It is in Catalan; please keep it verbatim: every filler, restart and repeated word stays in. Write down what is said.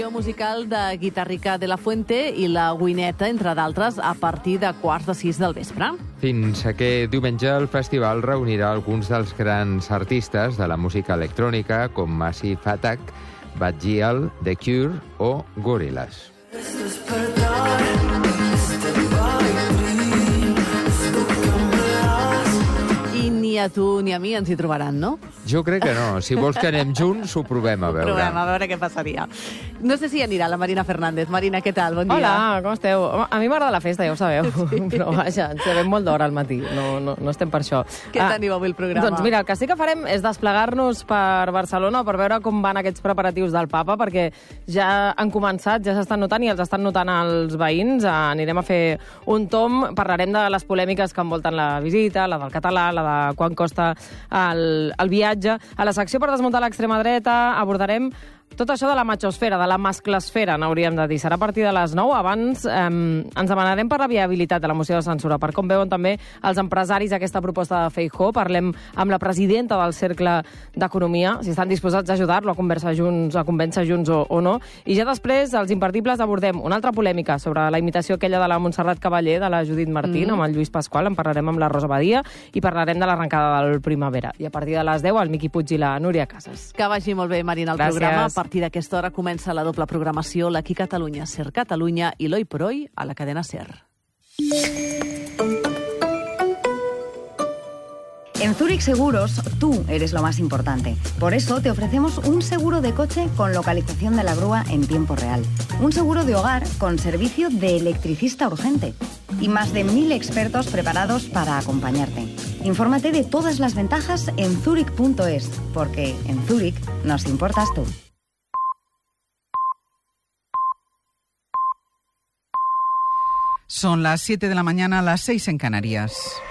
Musical de Guitarrica de la Fuente i la Wineta, entre d'altres, a partir de quarts de sis del vespre. Fins aquest diumenge el festival reunirà alguns dels grans artistes de la música electrònica com Massive Attack, Bad Gyal, The Cure o Gorillaz. I ni a tu ni a mi ens hi trobaran, no? Jo crec que no. Si vols que anem junts, ho provem a veure. Ho provem, a veure què passaria. No sé si hi anirà la Marina Fernández. Marina, què tal? Bon dia. Hola, com esteu? A mi m'agrada la festa, ja ho sabeu. Sí. Però vaja, ens llevem molt d'hora al matí. No, no, no estem per això. Què ah, teniu avui el programa? Doncs mira, el que sí que farem és desplegar-nos per Barcelona per veure com van aquests preparatius del Papa, perquè ja han començat, ja s'estan notant i els estan notant els veïns. Anirem a fer un tom, parlarem de les polèmiques que envolten la visita, la del català, la de quan costa el, el viatge. A la secció per desmuntar l'extrema dreta abordarem tot això de la machosfera, de la masclesfera, n'hauríem de dir. Serà a partir de les nou. Abans eh, ens demanarem per la viabilitat de la moció de censura, per com veuen també els empresaris aquesta proposta de Feijóo. Parlem amb la presidenta del Cercle d'Economia, si estan disposats a ajudar-lo a conversar junts, a convèncer junts o, o no. I ja després, als imperdibles, abordem una altra polèmica sobre la imitació aquella de la Montserrat Cavallé, de la Judit Martín, mm. amb el Lluís Pasqual. En parlarem amb la Rosa Badia i parlarem de l'arrencada del Primavera. I a partir de les deu, el Miqui Puig i la Núria Casas. Que vagi molt bé, Marina, el Gràcies. programa. A partir d'aquesta hora comença la doble programació, l'Aquí Catalunya, Ser Catalunya i l'Hoy por Hoy a la cadena Ser. En Zurich Seguros, tú eres lo más importante. Por eso te ofrecemos un seguro de coche con localización de la grúa en tiempo real. Un seguro de hogar con servicio de electricista urgente. Y más de mil expertos preparados para acompañarte. Infórmate de todas las ventajas en zurich punto es, porque en Zurich nos importas tú. Son las siete de la mañana, las seis en Canarias.